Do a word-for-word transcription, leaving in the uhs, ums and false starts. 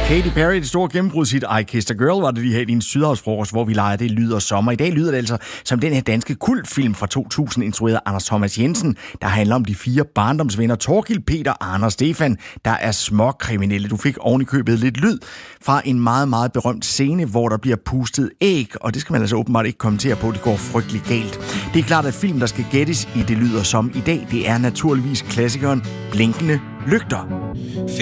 Katy Perry, det store gennembrudshit I Kissed a Girl, var det lige her i din sydhavsfrokost, hvor vi leger Det lyder sommer. I dag lyder det altså som den her danske kultfilm fra to tusind, instrueret af Anders Thomas Jensen, der handler om de fire barndomsvenner Torkild, Peter, Arne og Stefan, der er småkriminelle. Du fik oven i købet lidt lyd fra en meget, meget berømt scene, hvor der bliver pustet æg, og det skal man altså åbenbart ikke kommentere på, det går frygtelig galt. Det er klart, at film, der skal gættes i Det lyder som i dag, det er naturligvis klassikeren Blinkende lygter.